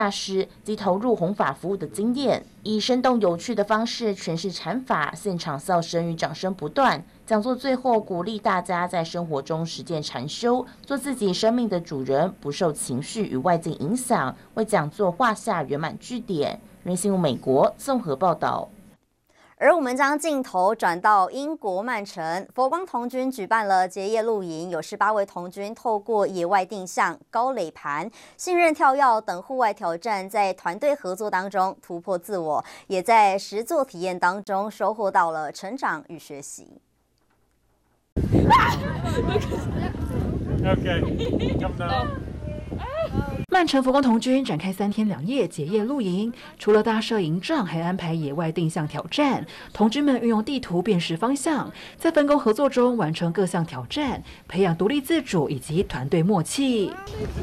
大师及投入弘法服务的经验，以生动有趣的方式诠释禅法，现场笑声与掌声不断。讲座最后鼓励大家在生活中实践禅修，做自己生命的主人，不受情绪与外境影响，为讲座画下圆满句点。人新闻美国综合报道。 而我们将镜头转到英国曼城，佛光童军举办了结业露营，有18位童军透过野外定向、高垒盘、信任跳跃等户外挑战，在团队合作当中突破自我，也在实作体验当中收获到了成长与学习。 曼城佛光童军展开3天2夜结业露营，除了搭摄营帐，还安排野外定向挑战。童军们运用地图辨识方向，在分工合作中完成各项挑战，培养独立自主以及团队默契。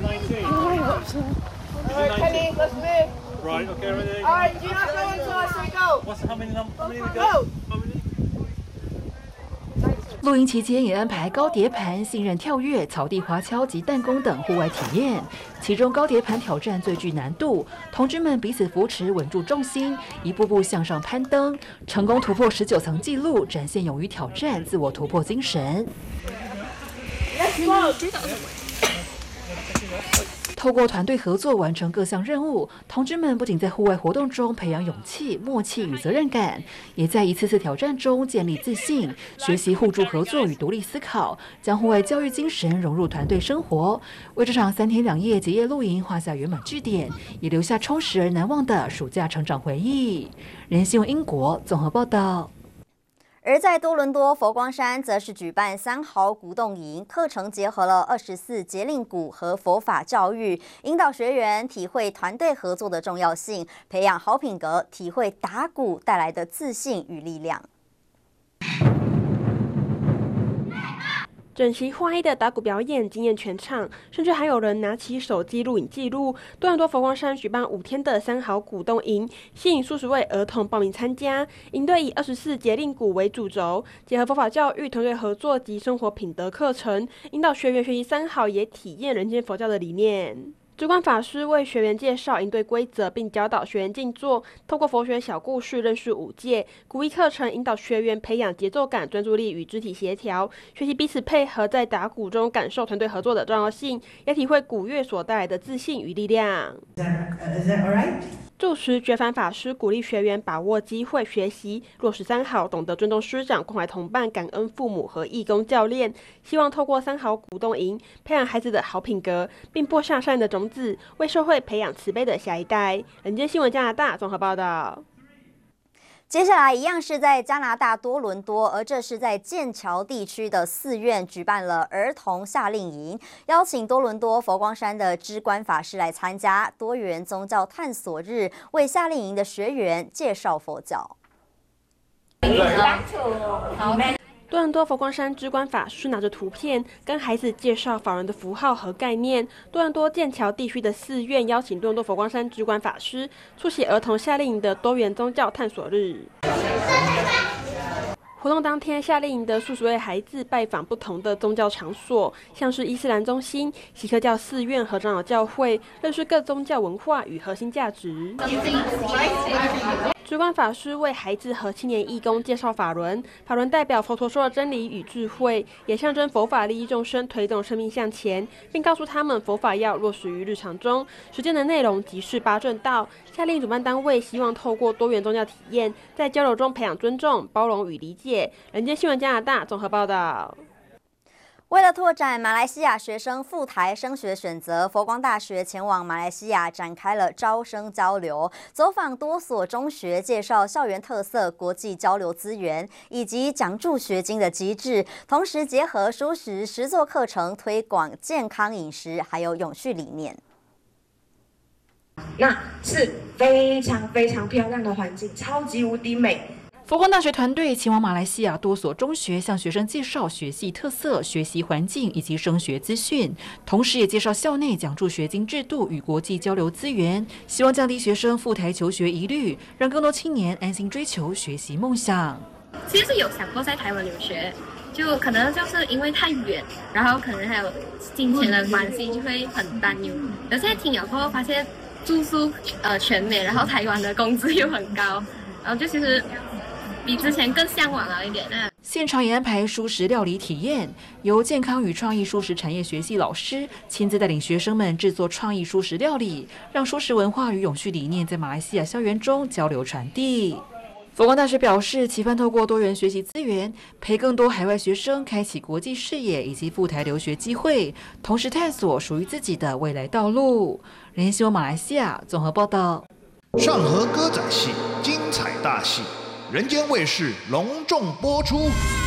露营期间也安排高叠盘、信任跳跃、草地滑橇及弹弓等户外体验。其中高叠盘挑战最具难度，童军们彼此扶持，稳住重心，一步步向上攀登，成功突破19层纪录，展现勇于挑战、自我突破精神。透过团队合作完成各项任务，童军们不仅在户外活动中培养勇气、默契与责任感，也在一次次挑战中建立自信，学习互助合作与独立思考，将户外教育精神融入团队生活，为这场3天2夜结业露营画下圆满句点，也留下充实而难忘的暑假成长回忆。人新闻英国综合报道。 而在多伦多佛光山，则是举办3毫古洞营，课程结合了24节令鼓和佛法教育，引导学员体会团队合作的重要性，培养好品格，体会打鼓带来的自信与力量。 整齐划一的打鼓表演惊艳全场，甚至还有人拿起手机录影记录。多伦多佛光山举办5天的3毫古洞营，吸引数十位儿童报名参加。营队以24节令鼓为主轴，结合佛法教育、团队合作及生活品德课程，引导学员学习3毫，也体验人间佛教的理念。主管法师为学员介绍营队规则，并教导学员静坐，透过佛学小故事认识5戒。鼓励课程引导学员培养节奏感、专注力与肢体协调，学习彼此配合，在打鼓中感受团队合作的重要性，也体会鼓乐所带来的自信与力量。住持觉凡法师鼓励学员把握机会学习，落实3毫，懂得尊重师长、关怀同伴、感恩父母和义工教练。希望透过3毫古洞营，培养孩子的好品格，并播下善的种子，为社会培养慈悲的下一代。人间新闻加拿大综合报道。 接下来一样是在加拿大多伦多，而这是在剑桥地区的寺院举办了儿童夏令营，邀请多伦多佛光山的知观法师来参加多元宗教探索日，为夏令营的学员介绍佛教。 多伦多佛光山知观法师拿着图片，跟孩子介绍法轮的符号和概念。多伦多剑桥地区的寺院邀请多伦多佛光山知观法师出席儿童夏令营的多元宗教探索日。活动当天，夏令营的数十位孩子拜访不同的宗教场所，像是伊斯兰中心、锡克教寺院和长老教会，认识各宗教文化与核心价值。知观法师为孩子和青年义工介绍法轮，法轮代表佛陀说的真理与智慧，也象征佛法利益众生，推动生命向前，并告诉他们佛法要落实于日常中。实践的内容即是8正道。夏令营主办单位希望透过多元宗教体验，在交流中培养尊重、包容与理解。人间新闻加拿大综合报道。 为了拓展马来西亚学生赴台升学选择，佛光大学前往马来西亚展开了招生交流，走访多所中学，介绍校园特色、国际交流资源以及奖助学金的机制，同时结合蔬食实作课程，推广健康饮食还有永续理念。 那是非常非常漂亮的环境，超级无敌美。 佛光大学团队前往马来西亚多所中学，向学生介绍学系特色、学习环境以及升学资讯，同时也介绍校内奖助学金制度与国际交流资源，希望降低学生赴台求学疑虑，让更多青年安心追求学习梦想。 其实是有想过在台湾留学，就可能就是因为太远，然后可能还有金钱的关系，就会很担忧。而现在听了过后发现， 住宿全美，然后台湾的工资又很高，然后就其实比之前更向往了一点。 现场也安排蔬食料理体验，由健康与创意蔬食产业学系老师亲自带领学生们制作创意蔬食料理，让蔬食文化与永续理念在马来西亚校园中交流传递。佛光大学表示，期盼透过多元学习资源，陪更多海外学生开启国际视野以及赴台留学机会，同时探索属于自己的未来道路。人间新闻马来西亚综合报道。 上河歌仔戏精彩大戏，人间卫视隆重播出。